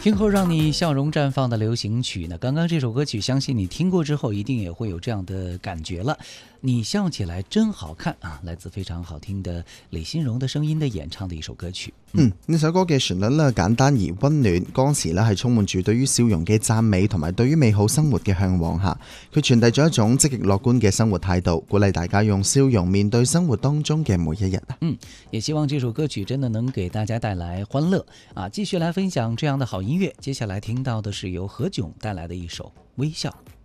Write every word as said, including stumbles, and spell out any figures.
听后让你笑容绽放的流行曲呢？刚刚这首歌曲，相信你听过之后，一定也会有这样的感觉了。你笑起來真好看啊！來自非常好聽的李欣榮的聲音的演唱的一首歌曲。 嗯，呢首歌嘅旋律咧簡單而溫暖，歌詞咧係充滿住對於笑容嘅讚美同埋對於美好生活嘅向往下。佢傳遞咗一種積極樂觀嘅生活態度，鼓勵大家用笑容面對生活當中嘅每一日。 嗯，也希望這首歌曲真的能給大家帶來歡樂啊！繼續來分享這樣的好音樂。接下來聽到的是由何炅帶來的一首《微笑》。